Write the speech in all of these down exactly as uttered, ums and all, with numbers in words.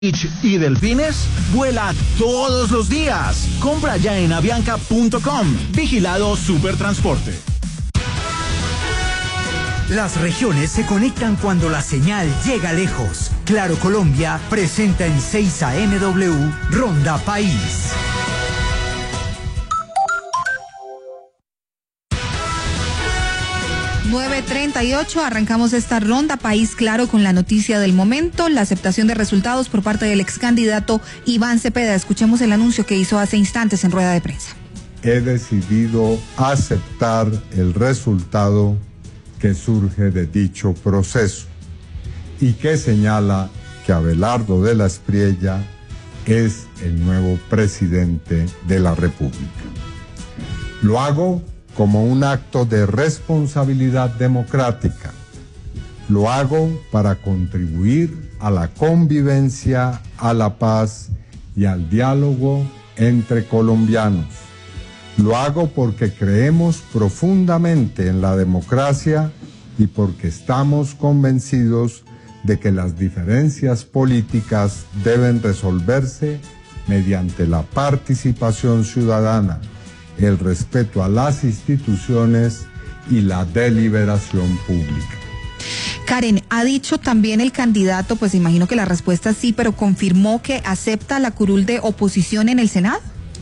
y delfines, vuela todos los días. Compra ya en avianca punto com. Vigilado Supertransporte. Las regiones se conectan cuando la señal llega lejos. Claro Colombia presenta en seis A M W Ronda País. nueve treinta y ocho, arrancamos esta Ronda País Claro con la noticia del momento, la aceptación de resultados por parte del ex candidato Iván Cepeda. Escuchemos el anuncio que hizo hace instantes en rueda de prensa. He decidido aceptar el resultado que surge de dicho proceso y que señala que Abelardo de la Espriella es el nuevo presidente de la República. Lo hago como un acto de responsabilidad democrática. Lo hago para contribuir a la convivencia, a la paz y al diálogo entre colombianos. Lo hago porque creemos profundamente en la democracia y porque estamos convencidos de que las diferencias políticas deben resolverse mediante la participación ciudadana, el respeto a las instituciones y la deliberación pública. Karen, ha dicho también el candidato, pues imagino que la respuesta es sí, pero confirmó que acepta la curul de oposición en el Senado.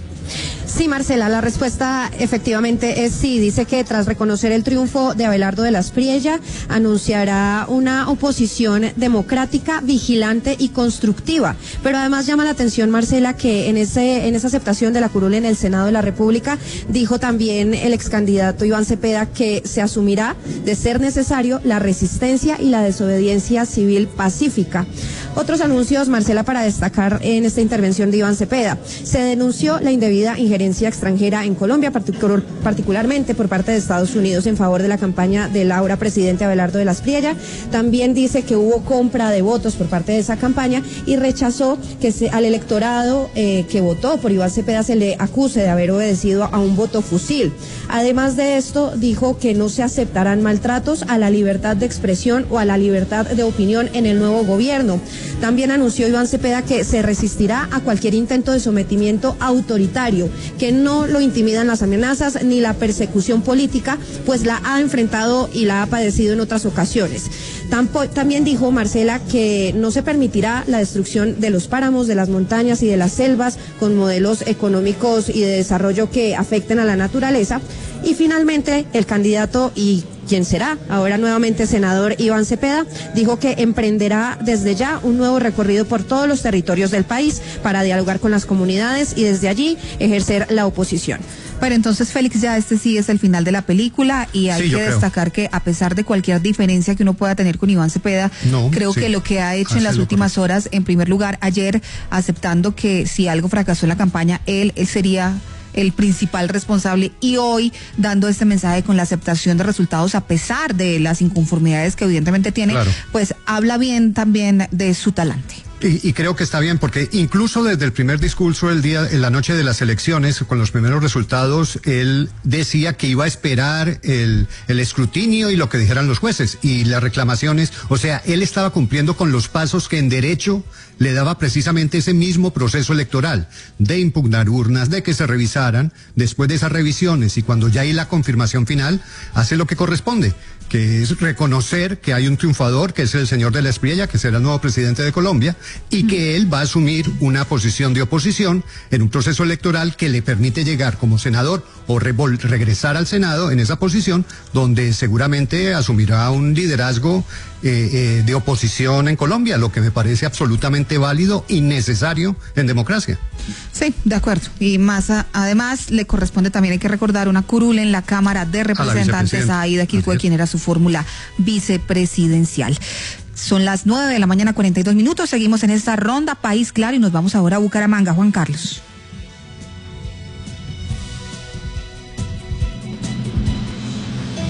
Sí, Marcela, la respuesta efectivamente es sí. Dice que tras reconocer el triunfo de Abelardo de la Espriella, anunciará una oposición democrática, vigilante y constructiva. Pero además llama la atención, Marcela, que en ese en esa aceptación de la curul en el Senado de la República, dijo también el ex candidato Iván Cepeda que se asumirá, de ser necesario, la resistencia y la desobediencia civil pacífica. Otros anuncios, Marcela, para destacar en esta intervención de Iván Cepeda. Se denunció la indebida injerencia extranjera en Colombia, particular, particularmente por parte de Estados Unidos en favor de la campaña del ahora presidente Abelardo de la Espriella. También dice que hubo compra de votos por parte de esa campaña y rechazó que se, al electorado eh, que votó por Iván Cepeda se le acuse de haber obedecido a un voto fusil. Además de esto, dijo que no se aceptarán maltratos a la libertad de expresión o a la libertad de opinión en el nuevo gobierno. También anunció Iván Cepeda que se resistirá a cualquier intento de sometimiento autoritario, que no lo intimidan las amenazas ni la persecución política, pues la ha enfrentado y la ha padecido en otras ocasiones. Tampo, también dijo Marcela que no se permitirá la destrucción de los páramos, de las montañas y de las selvas con modelos económicos y de desarrollo que afecten a la naturaleza. Y finalmente, el candidato y quien será ahora nuevamente senador Iván Cepeda dijo que emprenderá desde ya un nuevo recorrido por todos los territorios del país para dialogar con las comunidades y desde allí ejercer la oposición. Pero entonces, Félix, ya este sí es el final de la película y hay sí, que destacar que a pesar de cualquier diferencia que uno pueda tener con Iván Cepeda, no, creo sí. que lo que ha hecho Así en las últimas correcto. horas, en primer lugar, ayer aceptando que si algo fracasó en la campaña, él, él sería el principal responsable, y hoy dando este mensaje con la aceptación de resultados a pesar de las inconformidades que evidentemente tiene, claro. pues habla bien también de su talante. Y, y creo que está bien, porque incluso desde el primer discurso el día, en la noche de las elecciones, con los primeros resultados, él decía que iba a esperar el, el escrutinio y lo que dijeran los jueces y las reclamaciones. O sea, él estaba cumpliendo con los pasos que en derecho le daba precisamente ese mismo proceso electoral, de impugnar urnas, de que se revisaran, después de esas revisiones y cuando ya hay la confirmación final, hace lo que corresponde, que es reconocer que hay un triunfador, que es el señor de la Espriella, que será el nuevo presidente de Colombia, y que él va a asumir una posición de oposición en un proceso electoral que le permite llegar como senador o regresar al Senado en esa posición, donde seguramente asumirá un liderazgo eh, eh, de oposición en Colombia, lo que me parece absolutamente válido y necesario en democracia. Sí, de acuerdo. Y más a, además le corresponde también, hay que recordar, una curul en la Cámara de Representantes a Aida Quilpue, quien era su fórmula vicepresidencial. Son las nueve de la mañana, cuarenta y dos minutos. Seguimos en esta Ronda País Claro y nos vamos ahora a Bucaramanga. Juan Carlos.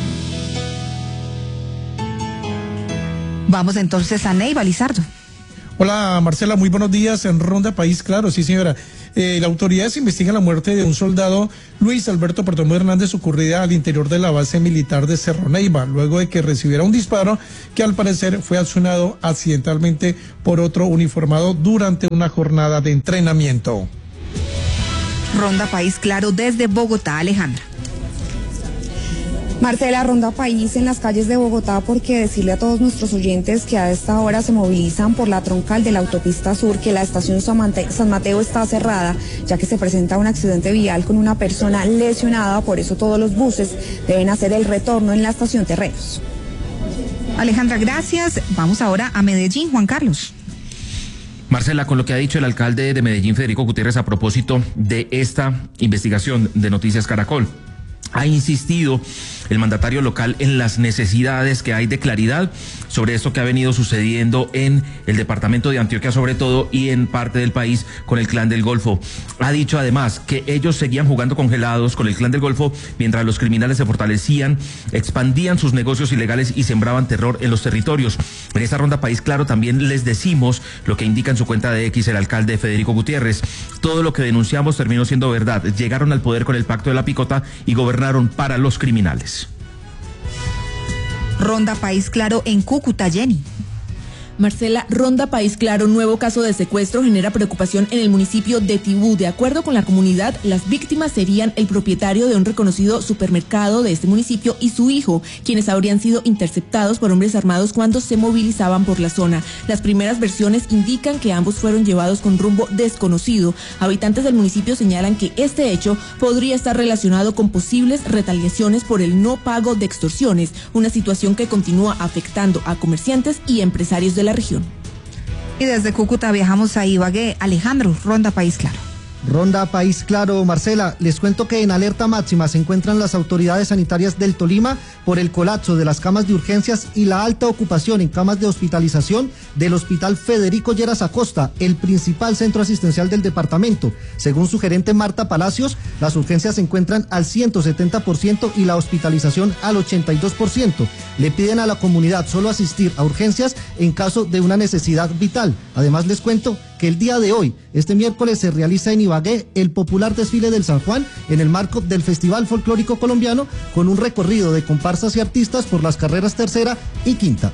Vamos entonces a Neiva, Lizardo. Hola Marcela, muy buenos días. En Ronda País Claro, sí señora. Eh, la autoridades investigan la muerte de un soldado, Luis Alberto Perdomo Hernández, ocurrida al interior de la base militar de Cerro Neiva, luego de que recibiera un disparo que al parecer fue accionado accidentalmente por otro uniformado durante una jornada de entrenamiento. Ronda País Claro desde Bogotá, Alejandra. Marcela, Ronda País en las calles de Bogotá, porque decirle a todos nuestros oyentes que a esta hora se movilizan por la troncal de la autopista sur, que la estación San Mateo está cerrada, ya que se presenta un accidente vial con una persona lesionada, por eso todos los buses deben hacer el retorno en la estación Terreros. Alejandra, gracias. Vamos ahora a Medellín, Juan Carlos. Marcela, con lo que ha dicho el alcalde de Medellín, Federico Gutiérrez, a propósito de esta investigación de Noticias Caracol. Ha insistido el mandatario local en las necesidades que hay de claridad sobre esto que ha venido sucediendo en el departamento de Antioquia sobre todo y en parte del país con el Clan del Golfo. Ha dicho además que ellos seguían jugando congelados con el Clan del Golfo mientras los criminales se fortalecían, expandían sus negocios ilegales y sembraban terror en los territorios. En esta Ronda País Claro también les decimos lo que indica en su cuenta de X el alcalde Federico Gutiérrez. Todo lo que denunciamos terminó siendo verdad. Llegaron al poder con el pacto de la picota y gobernaron para los criminales. Ronda País Claro en Cúcuta, Jenny. Marcela, Ronda País Claro, nuevo caso de secuestro genera preocupación en el municipio de Tibú. De acuerdo con la comunidad, las víctimas serían el propietario de un reconocido supermercado de este municipio y su hijo, quienes habrían sido interceptados por hombres armados cuando se movilizaban por la zona. Las primeras versiones indican que ambos fueron llevados con rumbo desconocido. Habitantes del municipio señalan que este hecho podría estar relacionado con posibles retaliaciones por el no pago de extorsiones, una situación que continúa afectando a comerciantes y empresarios de la región. Y desde Cúcuta viajamos a Ibagué. Alejandro, Ronda País Claro. Ronda País Claro, Marcela, les cuento que en alerta máxima se encuentran las autoridades sanitarias del Tolima por el colapso de las camas de urgencias y la alta ocupación en camas de hospitalización del Hospital Federico Lleras Acosta, el principal centro asistencial del departamento. Según su gerente Marta Palacios, las urgencias se encuentran al ciento setenta por ciento y la hospitalización al ochenta y dos por ciento. Le piden a la comunidad solo asistir a urgencias en caso de una necesidad vital. Además les cuento que el día de hoy, este miércoles, se realiza en Ibagué el popular desfile del San Juan en el marco del Festival Folclórico Colombiano, con un recorrido de comparsas y artistas por las carreras tercera y quinta.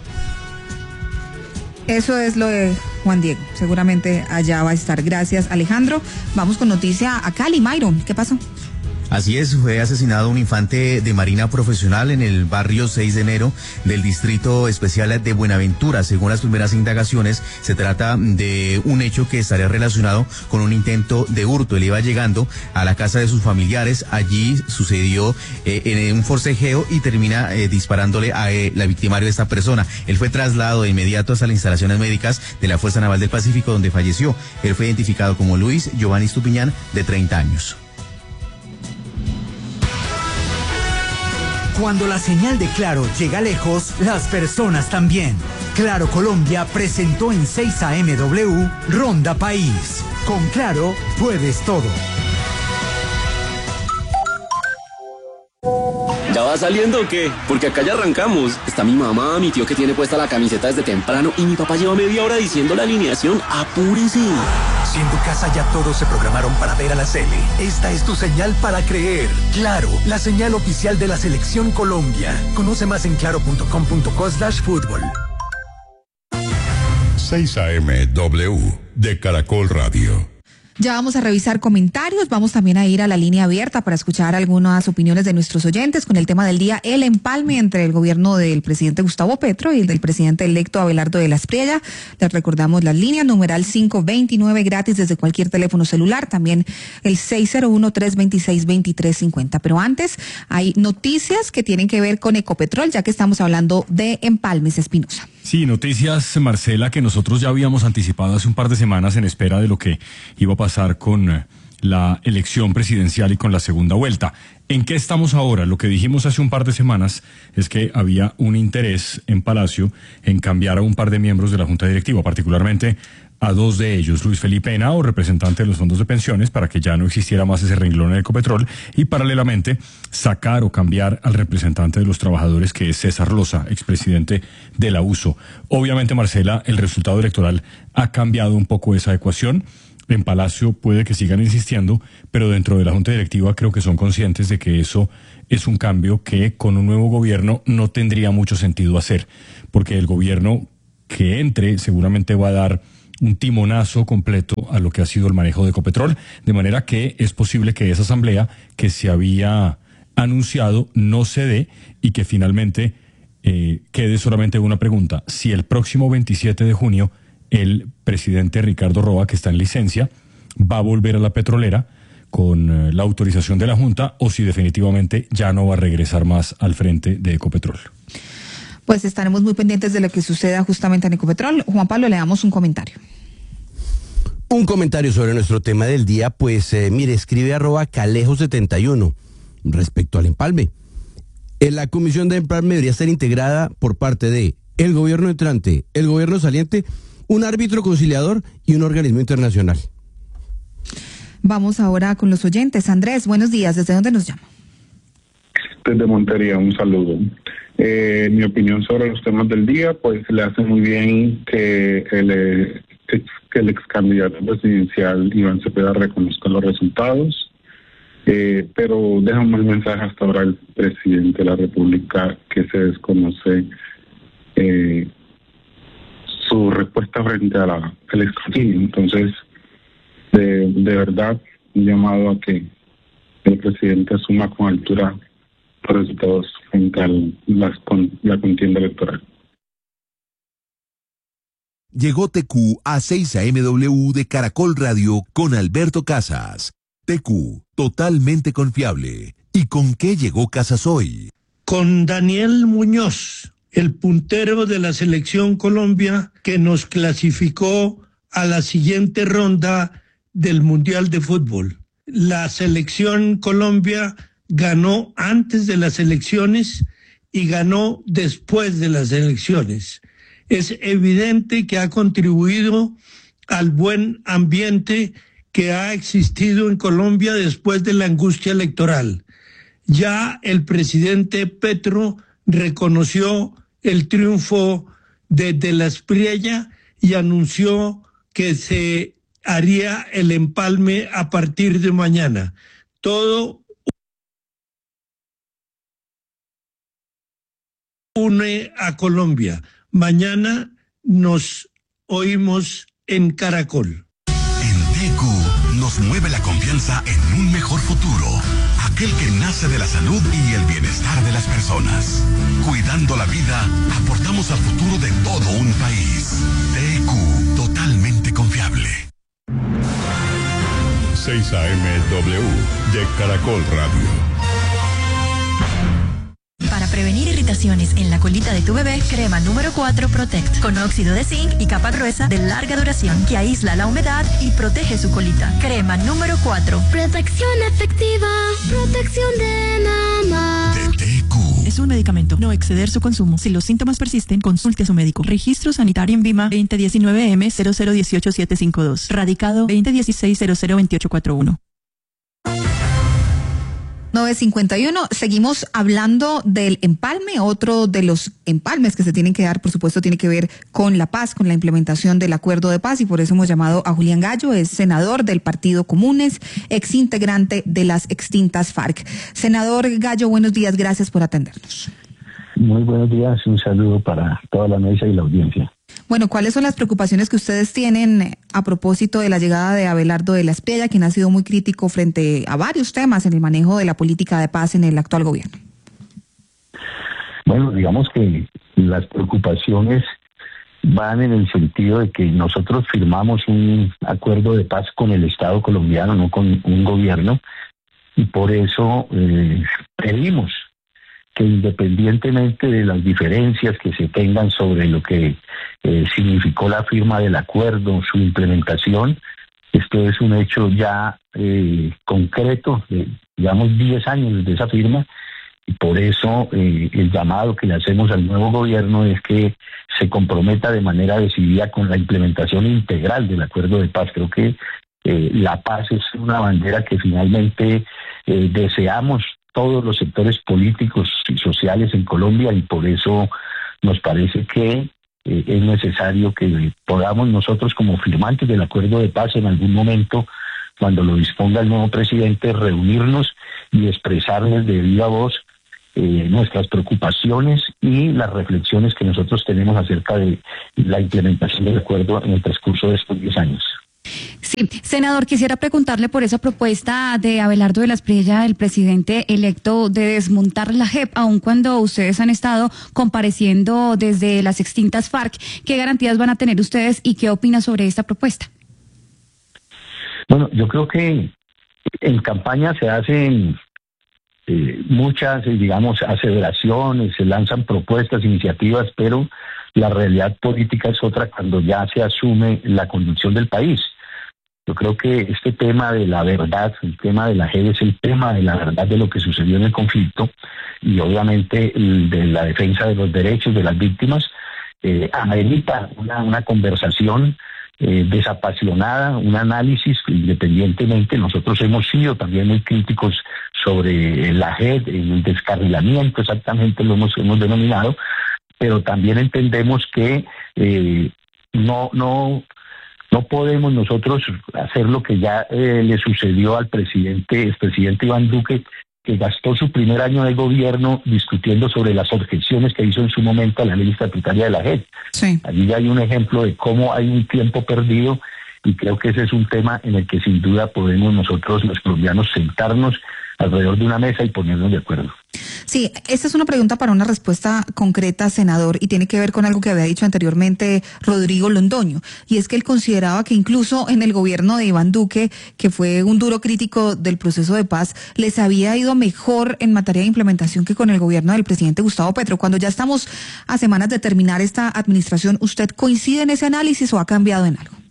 Eso es lo de Juan Diego, seguramente allá va a estar. Gracias, Alejandro. Vamos con noticia a Cali. Myron, ¿qué pasó? Así es, fue asesinado un infante de marina profesional en el barrio seis de enero del Distrito Especial de Buenaventura. Según las primeras indagaciones, se trata de un hecho que estaría relacionado con un intento de hurto. Él iba llegando a la casa de sus familiares, allí sucedió eh, en un forcejeo y termina eh, disparándole a eh, la victimario de esta persona. Él fue trasladado de inmediato hasta las instalaciones médicas de la Fuerza Naval del Pacífico, donde falleció. Él fue identificado como Luis Giovanni Estupiñán, de treinta años. Cuando la señal de Claro llega lejos, las personas también. Claro Colombia presentó en seis A M W Ronda País. Con Claro puedes todo. ¿Ya va saliendo o qué? Porque acá ya arrancamos. Está mi mamá, mi tío que tiene puesta la camiseta desde temprano y mi papá lleva media hora diciendo la alineación. ¡Apúrese! Si en tu casa ya todos se programaron para ver a la Sele, esta es tu señal para creer. Claro, la señal oficial de la Selección Colombia. Conoce más en claro punto com punto co slash fútbol. seis A M W de Caracol Radio. Ya vamos a revisar comentarios, vamos también a ir a la línea abierta para escuchar algunas opiniones de nuestros oyentes con el tema del día, el empalme entre el gobierno del presidente Gustavo Petro y el del presidente electo Abelardo de la Espriella. Les recordamos las líneas, numeral cinco veintinueve, gratis desde cualquier teléfono celular, también el seis cero uno, tres dos seis, dos tres cinco cero. Pero antes hay noticias que tienen que ver con Ecopetrol, ya que estamos hablando de empalmes, Espinosa. Sí, noticias, Marcela, que nosotros ya habíamos anticipado hace un par de semanas en espera de lo que iba a pasar con la elección presidencial y con la segunda vuelta. ¿En qué estamos ahora? Lo que dijimos hace un par de semanas es que había un interés en Palacio en cambiar a un par de miembros de la Junta Directiva, particularmente a dos de ellos, Luis Felipe Henao, representante de los fondos de pensiones, para que ya no existiera más ese renglón en Ecopetrol, y paralelamente sacar o cambiar al representante de los trabajadores, que es César Loza, expresidente de la U S O. Obviamente, Marcela, el resultado electoral ha cambiado un poco esa ecuación. En Palacio puede que sigan insistiendo, pero dentro de la Junta Directiva creo que son conscientes de que eso es un cambio que con un nuevo gobierno no tendría mucho sentido hacer, porque el gobierno que entre seguramente va a dar un timonazo completo a lo que ha sido el manejo de Ecopetrol, de manera que es posible que esa asamblea que se había anunciado no se dé y que finalmente eh, quede solamente una pregunta: si el próximo veintisiete de junio el presidente Ricardo Roa, que está en licencia, va a volver a la petrolera con eh, la autorización de la Junta, o si definitivamente ya no va a regresar más al frente de Ecopetrol. Pues estaremos muy pendientes de lo que suceda justamente en Ecopetrol. Juan Pablo, le damos un comentario. Un comentario sobre nuestro tema del día, pues eh, mire, escribe arroba Calejo setenta y uno respecto al empalme. En la comisión de empalme debería estar integrada por parte de el gobierno entrante, el gobierno saliente, un árbitro conciliador y un organismo internacional. Vamos ahora con los oyentes. Andrés, buenos días. ¿Desde dónde nos llama? Desde Montería, un saludo. Eh, mi opinión sobre los temas del día, pues le hace muy bien que el, eh, ex, que el ex candidato presidencial Iván Cepeda reconozca los resultados, eh, pero deja un mal mensaje hasta ahora el presidente de la República, que se desconoce eh, su respuesta frente a la, al escrutinio. Entonces, de, de verdad, un llamado a que el presidente asuma con altura los resultados frente a las, con, la contienda electoral. Llegó T Q a seis A M W de Caracol Radio con Alberto Casas. T Q, totalmente confiable. ¿Y con qué llegó Casas hoy? Con Daniel Muñoz, el puntero de la selección Colombia, que nos clasificó a la siguiente ronda del Mundial de Fútbol. La selección Colombia ganó antes de las elecciones y ganó después de las elecciones. Es evidente que ha contribuido al buen ambiente que ha existido en Colombia después de la angustia electoral. Ya el presidente Petro reconoció el triunfo de De la Espriella y anunció que se haría el empalme a partir de mañana. Todo une a Colombia. Mañana nos oímos en Caracol. En T Q nos mueve la confianza en un mejor futuro, aquel que nace de la salud y el bienestar de las personas. Cuidando la vida, aportamos al futuro de todo un país. T Q, totalmente confiable. seis A M W de Caracol Radio. Para prevenir irritaciones en la colita de tu bebé, crema número cuatro Protect, con óxido de zinc y capa gruesa de larga duración que aísla la humedad y protege su colita. Crema número cuatro. Protección efectiva, protección de mamá. De T Q. Es un medicamento, no exceder su consumo. Si los síntomas persisten, consulte a su médico. Registro sanitario en Vima veinte diecinueve M cero cero dieciocho siete cinco dos. Radicado veinte dieciséis cero cero veintiocho cuarenta y uno. nueve cincuenta y uno, seguimos hablando del empalme. Otro de los empalmes que se tienen que dar, por supuesto, tiene que ver con la paz, con la implementación del acuerdo de paz, y por eso hemos llamado a Julián Gallo, es senador del Partido Comunes, ex integrante de las extintas FARC. Senador Gallo, buenos días, gracias por atendernos. Muy buenos días, un saludo para toda la mesa y la audiencia. Bueno, ¿cuáles son las preocupaciones que ustedes tienen a propósito de la llegada de Abelardo de la Espriella, quien ha sido muy crítico frente a varios temas en el manejo de la política de paz en el actual gobierno? Bueno, digamos que las preocupaciones van en el sentido de que nosotros firmamos un acuerdo de paz con el Estado colombiano, no con un gobierno, y por eso eh, pedimos que independientemente de las diferencias que se tengan sobre lo que eh, significó la firma del acuerdo, su implementación, esto es un hecho ya eh, concreto, de, digamos diez años desde esa firma, Y por eso eh, el llamado que le hacemos al nuevo gobierno es que se comprometa de manera decidida con la implementación integral del acuerdo de paz. Creo que eh, la paz es una bandera que finalmente eh, deseamos todos los sectores políticos y sociales en Colombia, y por eso nos parece que eh, es necesario que podamos nosotros, como firmantes del acuerdo de paz, en algún momento, cuando lo disponga el nuevo presidente, reunirnos y expresarles de viva voz eh, nuestras preocupaciones y las reflexiones que nosotros tenemos acerca de la implementación del acuerdo en el transcurso de estos diez años. Sí, senador, quisiera preguntarle por esa propuesta de Abelardo de la Espriella, el presidente electo, de desmontar la J E P, aun cuando ustedes han estado compareciendo desde las extintas FARC. ¿Qué garantías van a tener ustedes y qué opina sobre esta propuesta? Bueno, yo creo que en campaña se hacen eh, muchas, digamos, aseveraciones, se lanzan propuestas, iniciativas, pero la realidad política es otra cuando ya se asume la conducción del país. Yo creo que este tema de la verdad, el tema de la J E P es el tema de la verdad de lo que sucedió en el conflicto, y obviamente el de la defensa de los derechos de las víctimas eh, amerita una, una conversación eh, desapasionada, un análisis independientemente. Nosotros hemos sido también muy críticos sobre la J E P, el descarrilamiento, exactamente lo hemos, hemos denominado, pero también entendemos que eh, no, no, no podemos nosotros hacer lo que ya eh, le sucedió al presidente, el presidente Iván Duque, que gastó su primer año de gobierno discutiendo sobre las objeciones que hizo en su momento a la ley estatutaria de la J E P. Sí. Allí ya hay un ejemplo de cómo hay un tiempo perdido, y creo que ese es un tema en el que sin duda podemos nosotros los colombianos sentarnos alrededor de una mesa y ponernos de acuerdo. Sí, esta es una pregunta para una respuesta concreta, senador, y tiene que ver con algo que había dicho anteriormente Rodrigo Londoño, y es que él consideraba que incluso en el gobierno de Iván Duque, que fue un duro crítico del proceso de paz, les había ido mejor en materia de implementación que con el gobierno del presidente Gustavo Petro. Cuando ya estamos a semanas de terminar esta administración, ¿usted coincide en ese análisis o ha cambiado en algo?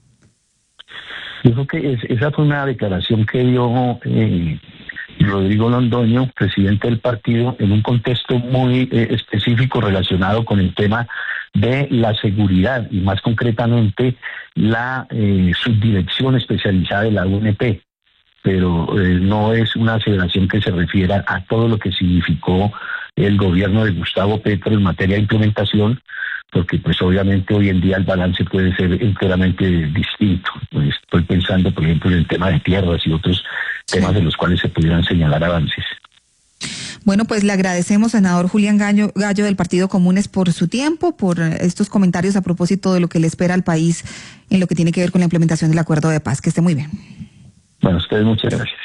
Yo creo que es, esa fue una declaración que dio eh, Rodrigo Londoño, presidente del partido, en un contexto muy eh, específico relacionado con el tema de la seguridad y más concretamente la eh, subdirección especializada de la U N P, pero eh, no es una aseveración que se refiera a todo lo que significó el gobierno de Gustavo Petro en materia de implementación, porque pues obviamente hoy en día el balance puede ser enteramente distinto. Pues estoy pensando, por ejemplo, en el tema de tierras y otros sí. temas de los cuales se pudieran señalar avances. Bueno, pues le agradecemos, senador Julián Gallo, Gallo del Partido Comunes, por su tiempo, por estos comentarios a propósito de lo que le espera al país en lo que tiene que ver con la implementación del acuerdo de paz. Que esté muy bien. Bueno, a ustedes muchas gracias.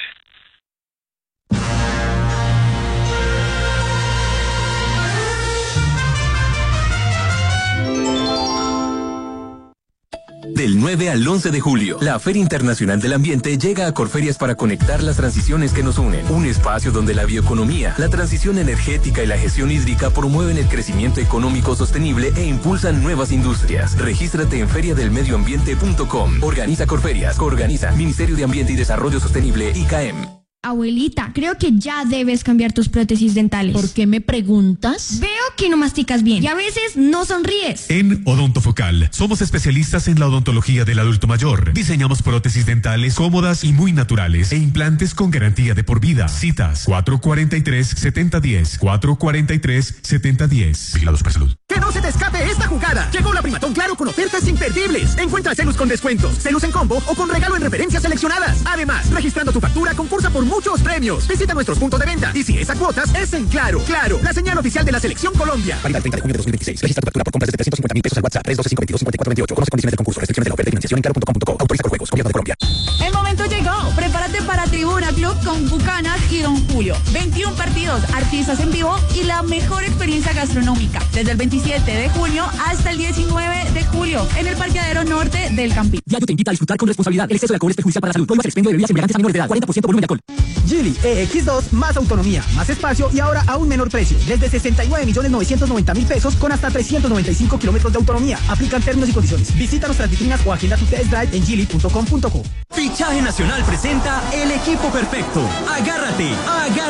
Del nueve al once de julio, la Feria Internacional del Ambiente llega a Corferias para conectar las transiciones que nos unen. Un espacio donde la bioeconomía, la transición energética y la gestión hídrica promueven el crecimiento económico sostenible e impulsan nuevas industrias. Regístrate en feria del medio ambiente punto com. Organiza Corferias. Organiza Ministerio de Ambiente y Desarrollo Sostenible, I C A E M. Abuelita, creo que ya debes cambiar tus prótesis dentales. ¿Por qué me preguntas? Veo que no masticas bien y a veces no sonríes. En Odontofocal somos especialistas en la odontología del adulto mayor. Diseñamos prótesis dentales cómodas y muy naturales e implantes con garantía de por vida. Citas cuatro cuatro tres, siete cero uno cero, cuatro cuatro tres, siete cero uno cero. Vigilados por salud. ¡Que no se te escape esta jugada! Llegó la Primatón Claro con ofertas imperdibles. Encuentra celos con descuentos, celos en combo o con regalo en referencias seleccionadas. Además, registrando tu factura, concursa por muchos premios. Visita nuestros puntos de venta y si es a cuotas, es en Claro. Claro, la señal oficial de la Selección Colombia. Válida el treinta de junio de dos mil veintiséis. Registra tu factura por compras desde trescientos cincuenta mil pesos al WhatsApp tres uno dos cinco dos dos cinco cuatro dos ocho. Conoce condiciones del concurso. Restricciones de la oferta y financiación en claro punto com punto co. Autoriza por juegos. Gobierno de Colombia. El momento llegó. Prepárate para Tribuna Club con Bucanas y Don Julio. veintiún partidos, artistas en vivo y la mejor experiencia gastronómica. Desde el veintisiete de junio hasta el diecinueve de julio en el Parqueadero Norte del Campín. Diario te invita a disfrutar con responsabilidad. El exceso de alcohol es perjudicial para la salud. Prohíbas el expendio de bebidas embriagantes a menores de edad. cuarenta por ciento volumen de alcohol. Geely E X dos, más autonomía, más espacio y ahora a un menor precio. Desde sesenta y nueve millones novecientos noventa mil pesos con hasta trescientos noventa y cinco kilómetros de autonomía. Aplican términos y condiciones. Visita nuestras vitrinas o agenda tu test drive en geely punto com punto co. Fichaje Nacional presenta el equipo perfecto. Agárrate, agárrate.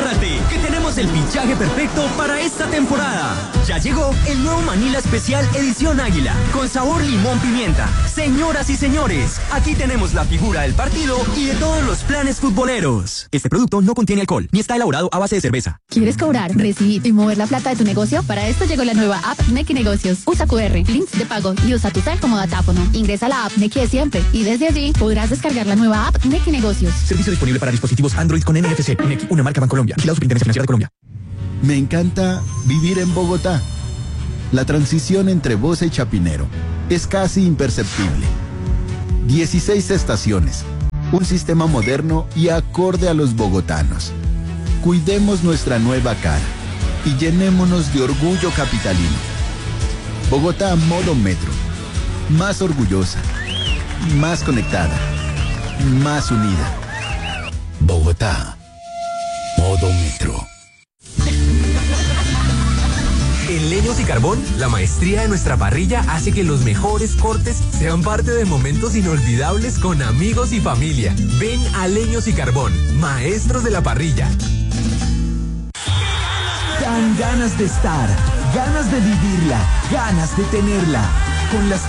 que tenemos el fichaje perfecto para esta temporada. Ya llegó el nuevo Manila Especial Edición Águila, con sabor limón pimienta. Señoras y señores, aquí tenemos la figura del partido y de todos los planes futboleros. Este producto no contiene alcohol, ni está elaborado a base de cerveza. ¿Quieres cobrar, recibir y mover la plata de tu negocio? Para esto llegó la nueva app Nequi Negocios. Usa Q R, links de pago y usa tu cel como datáfono. Ingresa a la app Nequi de siempre y desde allí podrás descargar la nueva app Nequi Negocios. Servicio disponible para dispositivos Android con N F C. Nequi, una marca Bancolombia. Vigilado Superintendencia Financiera de Colombia. Me encanta vivir en Bogotá. La transición entre Bosa y Chapinero es casi imperceptible. dieciséis estaciones, un sistema moderno y acorde a los bogotanos. Cuidemos nuestra nueva cara y llenémonos de orgullo capitalino. Bogotá modo metro. Más orgullosa, más conectada, más unida. Bogotá, modo metro. En Leños y Carbón, la maestría de nuestra parrilla hace que los mejores cortes sean parte de momentos inolvidables con amigos y familia. Ven a Leños y Carbón, maestros de la parrilla. Dan ganas de estar, ganas de vivirla, ganas de tenerla. Con las